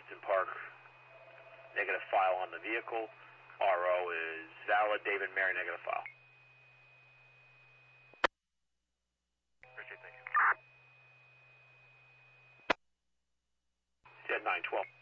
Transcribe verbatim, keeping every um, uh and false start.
Upton Park, negative file on the vehicle. R O is valid. David Mary, negative file. Appreciate it, thank you. Dead nine twelve.